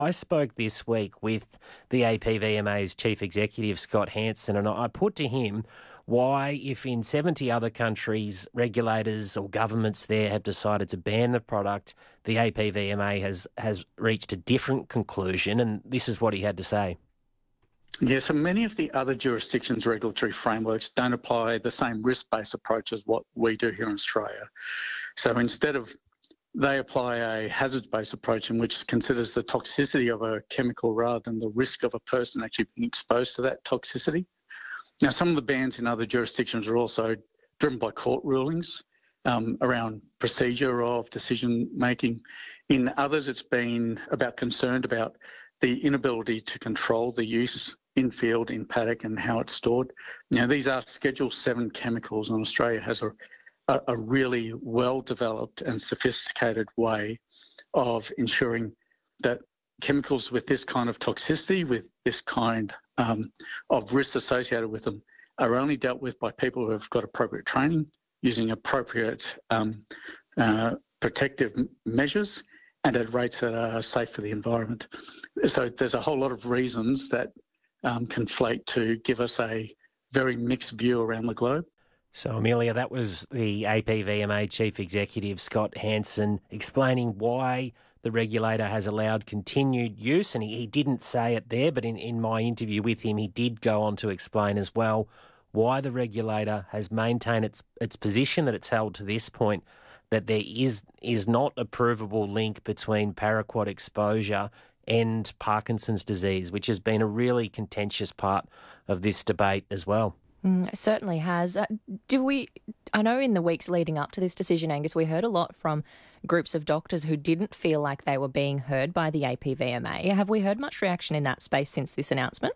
I spoke this week with the APVMA's chief executive, Scott Hansen, and I put to him why, if in 70 other countries regulators or governments there have decided to ban the product, the APVMA has reached a different conclusion, and this is what he had to say. Yeah, so many of the other jurisdictions' regulatory frameworks don't apply the same risk-based approach as what we do here in Australia. So instead of they apply a hazard-based approach in which considers the toxicity of a chemical rather than the risk of a person actually being exposed to that toxicity. Now, some of the bans in other jurisdictions are also driven by court rulings around procedure of decision-making. In others, it's been about concerned about the inability to control the use in field, in paddock, and how it's stored. Now, these are Schedule 7 chemicals, and Australia has a really well-developed and sophisticated way of ensuring that chemicals with this kind of toxicity, with this kind of risk associated with them, are only dealt with by people who have got appropriate training, using appropriate protective measures, and at rates that are safe for the environment. So there's a whole lot of reasons that conflate to give us a very mixed view around the globe. So, Amelia, that was the APVMA Chief Executive, Scott Hansen, explaining why the regulator has allowed continued use. And he didn't say it there, but in my interview with him, he did go on to explain as well why the regulator has maintained its position that it's held to this point, that there is not a provable link between paraquat exposure and Parkinson's disease, which has been a really contentious part of this debate as well. It certainly has. I know in the weeks leading up to this decision, Angus, we heard a lot from groups of doctors who didn't feel like they were being heard by the APVMA. Have we heard much reaction in that space since this announcement?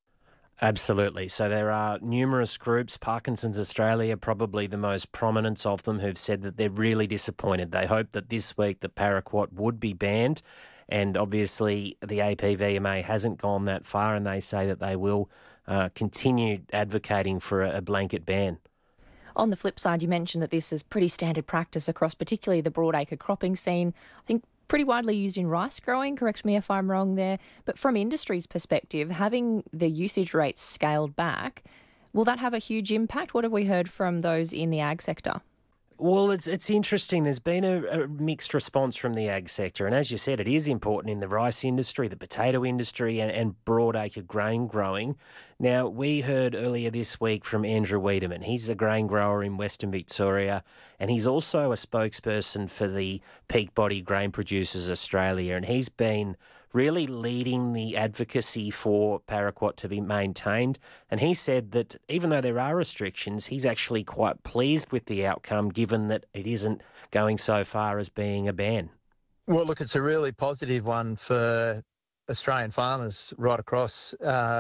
Absolutely. So there are numerous groups, Parkinson's Australia, probably the most prominent of them, who've said that they're really disappointed. They hope that this week the paraquat would be banned, and obviously the APVMA hasn't gone that far, and they say that they will continue advocating for a blanket ban. On the flip side, you mentioned that this is pretty standard practice across particularly the broadacre cropping scene. I think pretty widely used in rice growing, correct me if I'm wrong there. But from industry's perspective, having the usage rates scaled back, will that have a huge impact? What have we heard from those in the ag sector? Well, it's interesting. There's been a mixed response from the ag sector. And as you said, it is important in the rice industry, the potato industry and broadacre grain growing. Now, we heard earlier this week from Andrew Wiedemann. He's a grain grower in Western Victoria, and he's also a spokesperson for the Peak Body Grain Producers Australia. And he's been really leading the advocacy for paraquat to be maintained. And he said that even though there are restrictions, he's actually quite pleased with the outcome, given that it isn't going so far as being a ban. Well, look, it's a really positive one for Australian farmers right across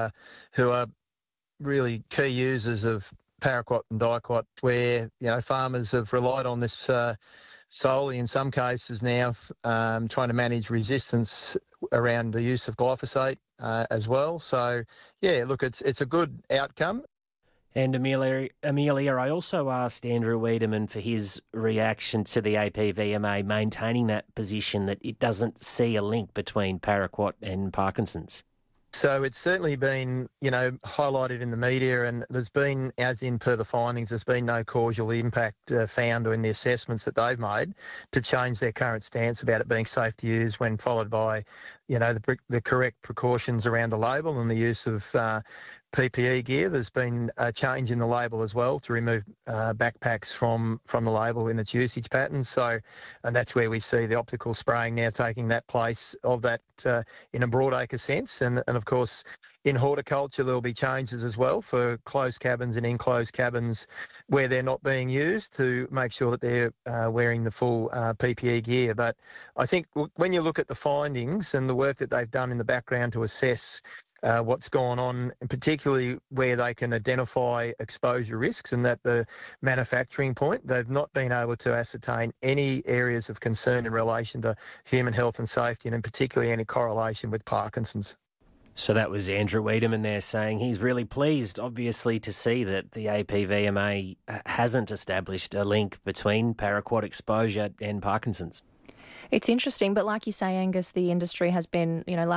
who are really key users of paraquat and diquat, where, farmers have relied on this solely in some cases now, trying to manage resistance around the use of glyphosate as well. So, yeah, look, it's a good outcome. And Amelia, I also asked Andrew Wiedemann for his reaction to the APVMA maintaining that position that it doesn't see a link between paraquat and Parkinson's. So it's certainly been, highlighted in the media, and there's been, as in per the findings, there's been no causal impact found in the assessments that they've made to change their current stance about it being safe to use when followed by, the correct precautions around the label and the use of PPE gear. There's been a change in the label as well to remove backpacks from the label in its usage patterns. So, and that's where we see the optical spraying now taking that place of that in a broadacre sense. And of course, in horticulture, there'll be changes as well for closed cabins and enclosed cabins where they're not being used to make sure that they're wearing the full PPE gear. But I think when you look at the findings and the work that they've done in the background to assess what's gone on, and particularly where they can identify exposure risks, and at the manufacturing point, they've not been able to ascertain any areas of concern in relation to human health and safety, and in particularly any correlation with Parkinson's. So that was Andrew Wiedemann there saying he's really pleased, obviously, to see that the APVMA hasn't established a link between paraquat exposure and Parkinson's. It's interesting, but like you say, Angus, the industry has been,